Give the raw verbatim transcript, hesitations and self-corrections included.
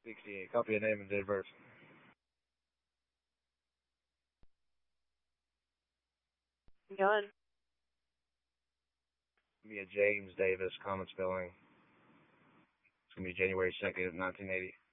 sixty-eight. Copy a name and date of birth. Go on. Be a James Davis, common spelling. It's gonna be January second, nineteen eighty.